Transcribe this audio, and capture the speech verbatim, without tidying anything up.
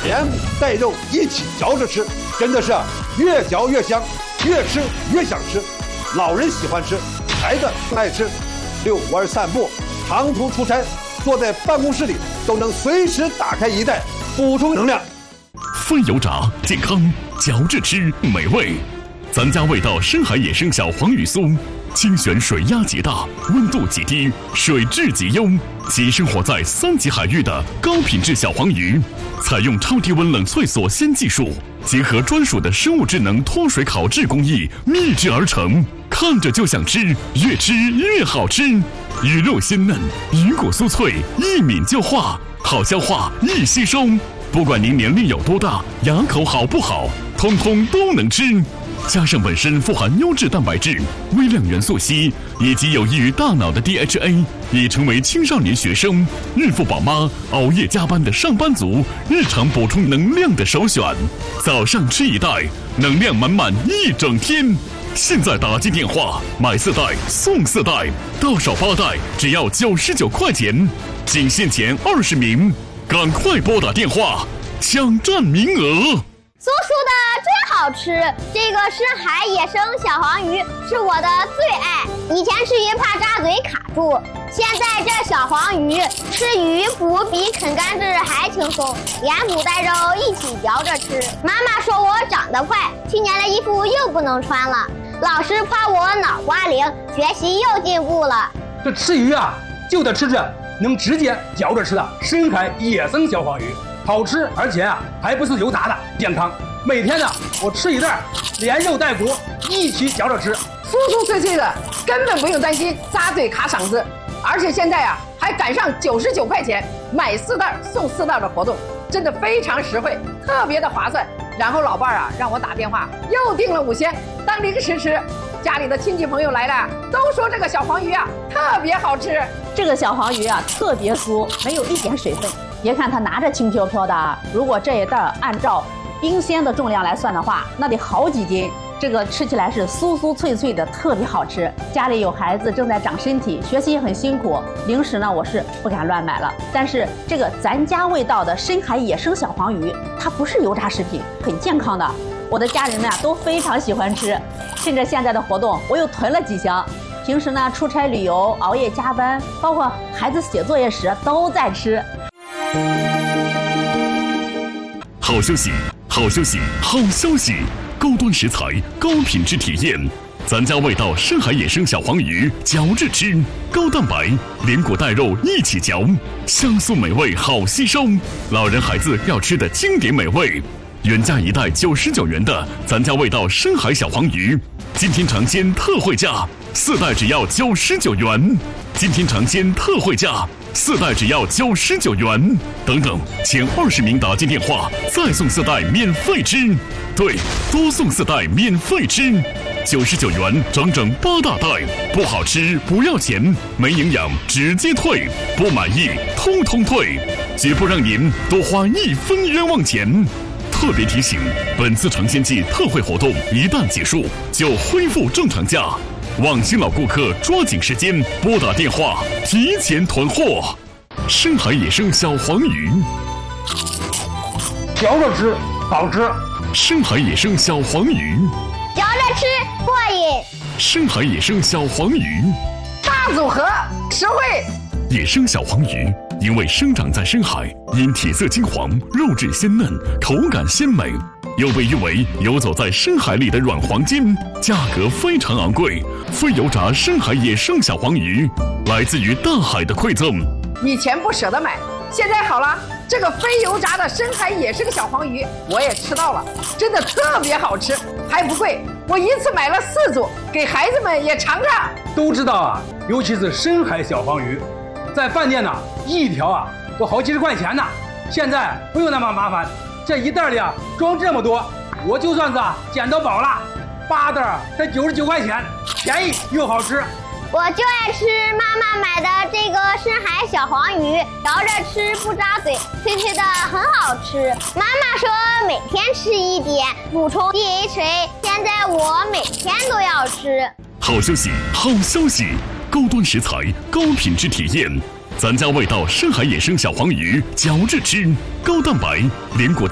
连骨带肉一起嚼着吃，真的是越嚼越香，越吃越想吃。老人喜欢吃，孩子爱吃。遛弯散步，长途出差，坐在办公室里都能随时打开一袋，补充能量。 非油炸，健康，嚼着吃美味。咱家味道深海野生小黄鱼酥，精选水压极大，温度极低，水质极优，即生活在三级海域的高品质小黄鱼，采用超低温冷萃锁鲜技术，结合专属的生物智能脱水烤制工艺秘制而成，看着就想吃，越吃越好吃。鱼肉鲜嫩，鱼骨酥脆，一抿就化，好消化，易吸收。不管您年龄有多大，牙口好不好，通通都能吃。加上本身富含优质蛋白质、微量元素硒以及有益于大脑的 D H A， 已成为青少年学生、孕妇宝妈、熬夜加班的上班族日常补充能量的首选。早上吃一袋，能量满满一整天。现在打进电话买四袋送四袋，到手八袋只要九十九块钱，仅限前二十名，赶快拨打电话抢占名额。 叔叔的最好吃，这个深海野生小黄鱼是我的最爱。以前吃鱼怕扎嘴卡住，现在这小黄鱼吃鱼骨比啃甘蔗还轻松，连骨带肉一起嚼着吃。妈妈说我长得快，去年的衣服又不能穿了。老师夸我脑瓜灵，学习又进步了。 这吃鱼啊，就得吃这能直接嚼着吃的深海野生小黄鱼。好吃，而且啊还不是油炸的，健康。每天呢，我吃一袋，连肉带骨一起嚼着吃， 酥酥脆脆的，根本不用担心扎嘴卡嗓子。而且现在啊，还赶上九十九块钱买四袋送四袋的活动，真的非常实惠，特别的划算。然后老伴儿啊让我打电话又订了五鲜当零食吃，家里的亲戚朋友来了都说这个小黄鱼啊特别好吃。 这个小黄鱼啊特别酥，没有一点水分。别看它拿着轻飘飘的，如果这一袋按照冰鲜的重量来算的话，那得好几斤。这个吃起来是酥酥脆脆的，特别好吃。家里有孩子正在长身体，学习也很辛苦，零食呢我是不敢乱买了。但是这个咱家味道的深海野生小黄鱼，它不是油炸食品，很健康的。我的家人们啊都非常喜欢吃。趁着现在的活动，我又囤了几箱。平时呢出差旅游、熬夜加班，包括孩子写作业时都在吃。 好消息，好消息，好消息！高端食材，高品质体验，咱家味道深海野生小黄鱼，嚼着吃，高蛋白，连骨带肉一起嚼，香酥美味，好吸收。老人孩子要吃的经典美味，原价一袋九十九元的咱家味道深海小黄鱼，今天尝鲜特惠价，四袋只要九十九元。今天尝鲜特惠价。四袋只要九十九元，等等，前二十名打进电话，再送四袋免费吃。对，多送四袋免费吃，九十九元整整八大袋，不好吃不要钱，没营养直接退，不满意通通退，绝不让您多花一分冤枉钱。特别提醒，本次尝鲜季特惠活动一旦结束，就恢复正常价。望新老顾客抓紧时间拨打电话，提前囤货。深海野生小黄鱼， 嚼着吃好吃。 深海野生小黄鱼， 嚼着吃过瘾。 深海野生小黄鱼， 大组合，实惠。 野生小黄鱼因为生长在深海，因体色金黄、肉质鲜嫩、口感鲜美，又被誉为游走在深海里的软黄金，价格非常昂贵。非油炸深海野生小黄鱼，来自于大海的馈赠。 以前不舍得买，现在好了，这个非油炸的深海野生小黄鱼我也吃到了，真的特别好吃，还不贵。我一次买了四组，给孩子们也尝尝。 都知道啊，尤其是深海小黄鱼，在饭店呢，一条啊都好几十块钱呢。现在不用那么麻烦，这一袋里啊装这么多，我就算是啊捡到宝了。八袋才九十九块钱，便宜又好吃。 我就爱吃妈妈买的这个深海小黄鱼，嚼着吃不扎嘴，脆脆的很好吃。妈妈说每天吃一点，补充 D H A， 现在我每天都要吃。 好消息，好消息！高端食材，高品质体验，咱家味道深海野生小黄鱼，嚼着吃，高蛋白，连骨